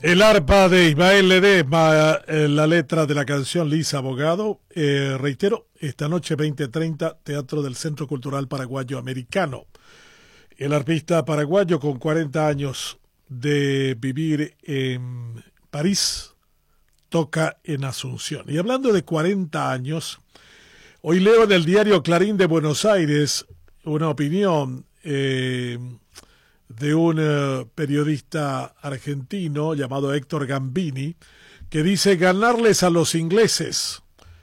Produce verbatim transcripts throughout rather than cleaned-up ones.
El arpa de Ismael Ledesma, eh, la letra de la canción Lisa Abogado. Eh, reitero, esta noche veinte treinta, Teatro del Centro Cultural Paraguayo Americano. El arpista paraguayo con cuarenta años de vivir en París toca en Asunción. Y hablando de cuarenta años, hoy leo en el diario Clarín de Buenos Aires una opinión eh, de un uh, periodista argentino llamado Héctor Gambini, que dice: ganarles a los ingleses,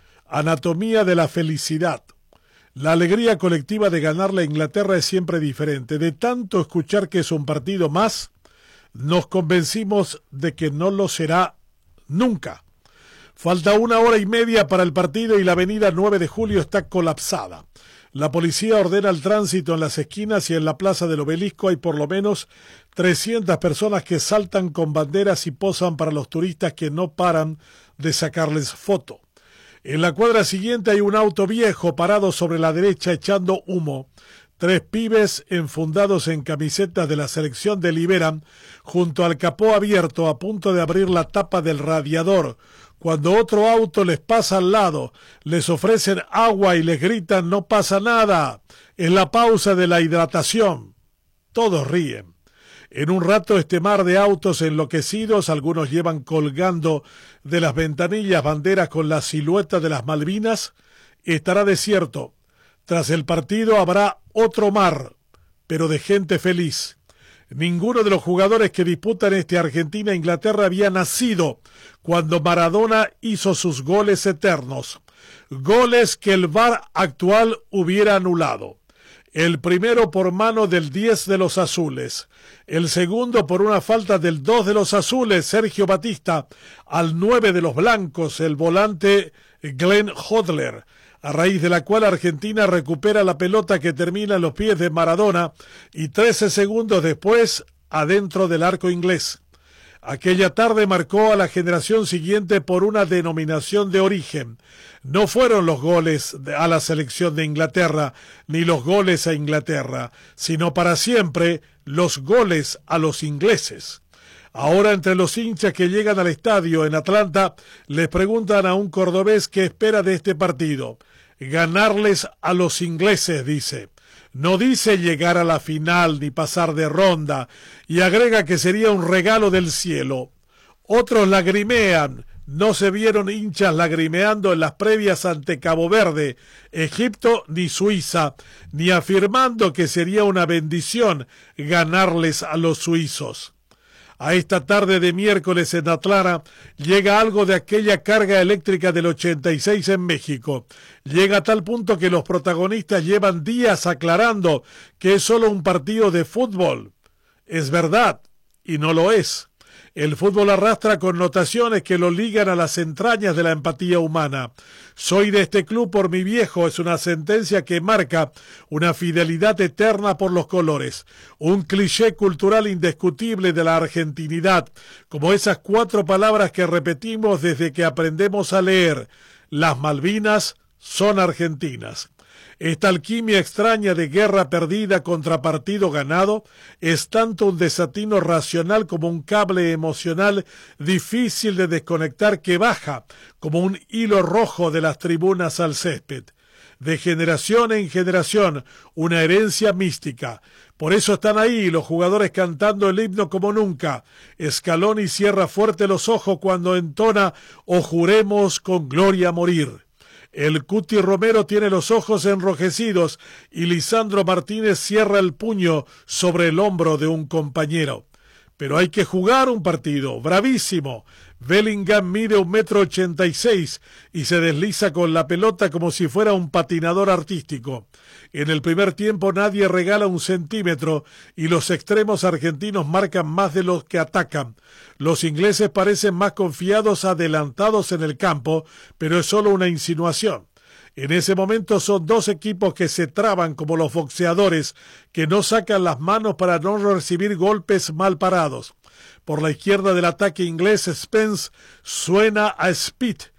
anatomía de la felicidad. La alegría colectiva de ganarle a Inglaterra es siempre diferente. De tanto escuchar que es un partido más, nos convencimos de que no lo será nunca. Falta una hora y media para el partido y la avenida nueve de julio está colapsada. La policía ordena el tránsito en las esquinas y en la plaza del Obelisco hay por lo menos trescientas personas que saltan con banderas y posan para los turistas que no paran de sacarles foto. En la cuadra siguiente hay un auto viejo parado sobre la derecha echando humo. Tres pibes enfundados en camisetas de la selección deliberan junto al capó abierto a punto de abrir la tapa del radiador. Cuando otro auto les pasa al lado, les ofrecen agua y les gritan no pasa nada. Es la pausa de la hidratación. Todos ríen. En un rato este mar de autos enloquecidos, algunos llevan colgando de las ventanillas banderas con la silueta de las Malvinas, estará desierto. Tras el partido habrá otro mar, pero de gente feliz. Ninguno de los jugadores que disputan este Argentina-Inglaterra había nacido cuando Maradona hizo sus goles eternos. Goles que el V A R actual hubiera anulado. El primero por mano del diez de los azules. El segundo por una falta del dos de los azules, Sergio Batista, al nueve de los blancos, el volante Glenn Hodler, a raíz de la cual Argentina recupera la pelota que termina en los pies de Maradona y trece segundos después adentro del arco inglés. Aquella tarde marcó a la generación siguiente por una denominación de origen. No fueron los goles a la selección de Inglaterra, ni los goles a Inglaterra, sino para siempre los goles a los ingleses. Ahora entre los hinchas que llegan al estadio en Atlanta, les preguntan a un cordobés qué espera de este partido. Ganarles a los ingleses, dice. No dice llegar a la final ni pasar de ronda, y agrega que sería un regalo del cielo. Otros lagrimean. No se vieron hinchas lagrimeando en las previas ante Cabo Verde, Egipto ni Suiza, ni afirmando que sería una bendición ganarles a los suizos. A esta tarde de miércoles en Atlanta llega algo de aquella carga eléctrica del ochenta y seis en México. Llega a tal punto que los protagonistas llevan días aclarando que es solo un partido de fútbol. Es verdad, y no lo es. El fútbol arrastra connotaciones que lo ligan a las entrañas de la empatía humana. Soy de este club por mi viejo es una sentencia que marca una fidelidad eterna por los colores. Un cliché cultural indiscutible de la argentinidad, como esas cuatro palabras que repetimos desde que aprendemos a leer. Las Malvinas son argentinas. Esta alquimia extraña de guerra perdida contra partido ganado es tanto un desatino racional como un cable emocional difícil de desconectar que baja como un hilo rojo de las tribunas al césped. De generación en generación, una herencia mística. Por eso están ahí los jugadores cantando el himno como nunca. Scaloni cierra fuerte los ojos cuando entona «O juremos con gloria morir». El Cuti Romero tiene los ojos enrojecidos y Lisandro Martínez cierra el puño sobre el hombro de un compañero. Pero hay que jugar un partido, bravísimo. Bellingham mide un metro ochenta y seis y se desliza con la pelota como si fuera un patinador artístico. En el primer tiempo nadie regala un centímetro y los extremos argentinos marcan más de los que atacan. Los ingleses parecen más confiados, adelantados en el campo, pero es solo una insinuación. En ese momento son dos equipos que se traban como los boxeadores, que no sacan las manos para no recibir golpes mal parados. Por la izquierda del ataque inglés, Spence suena a Speed,